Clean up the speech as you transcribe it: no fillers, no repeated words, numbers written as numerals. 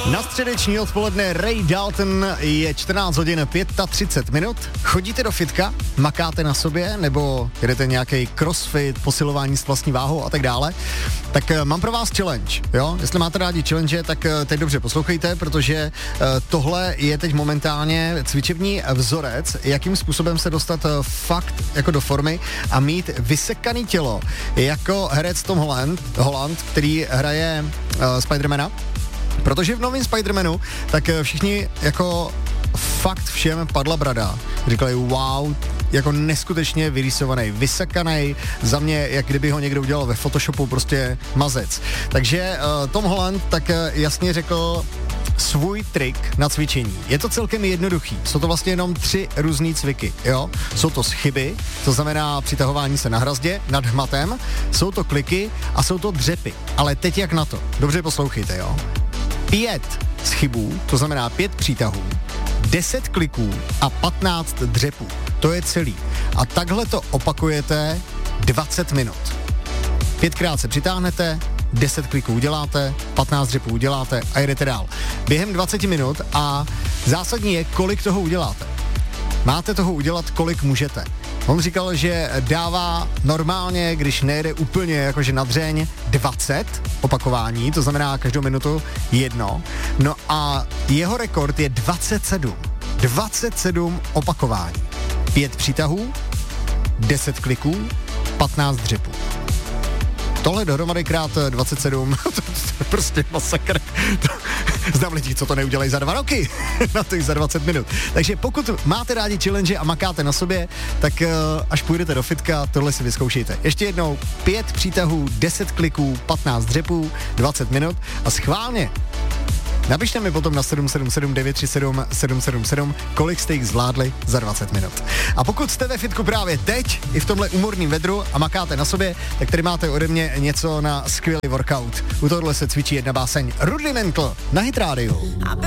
Na středeční odpoledne Ray Dalton, je 14 hodin 35 minut. Chodíte do fitka, makáte na sobě, nebo jedete nějaký crossfit, posilování s vlastní váhou a tak dále, tak mám pro vás challenge, jo? Jestli máte rádi challenge, tak teď dobře poslouchejte, protože tohle je teď momentálně cvičební vzorec, jakým způsobem se dostat fakt jako do formy a mít vysekaný tělo, jako herec Tom Holland, který hraje Spidermana. Protože v novém Spidermanu, tak všichni jako fakt všem padla brada. Říkali wow, jako neskutečně vyrýsovaný, vysekaný, za mě, jak kdyby ho někdo udělal ve Photoshopu, prostě mazec. Takže Tom Holland tak jasně řekl svůj trik na cvičení. Je to celkem jednoduchý. Jsou to vlastně jenom 3 různý cviky, jo? Jsou to schyby, to znamená přitahování se na hrazdě nad hmatem, jsou to kliky a jsou to dřepy. Ale teď jak na to? Dobře poslouchejte, jo? 5 schybů, to znamená 5 přítahů, 10 kliků a 15 dřepů. To je celý. A takhle to opakujete 20 minut. 5krát se přitáhnete, 10 kliků uděláte, 15 dřepů uděláte a jedete dál. Během 20 minut a zásadní je, kolik toho uděláte. Máte toho udělat, kolik můžete. On říkal, že dává normálně, když nejede úplně jakože na dřeň, 20 opakování, to znamená každou minutu 1. No a jeho rekord je 27. 27 opakování. 5 přítahů, 10 kliků, 15 dřepů. Tohle dohromady krát 27, to je prostě masakr. Znám lidí, co to neudělají za 2 roky, na to za 20 minut. Takže pokud máte rádi challenge a makáte na sobě, tak až půjdete do fitka, tohle si vyzkoušejte. Ještě jednou 5 přítahů, 10 kliků, 15 dřepů, 20 minut a schválně napište mi potom na 777 937 777, kolik jste jich zvládli za 20 minut. A pokud jste ve fitku právě teď, i v tomhle umorným vedru a makáte na sobě, tak tady máte ode mě něco na skvělý workout. U tohohle se cvičí jedna báseň Rudimental na Hit Radio.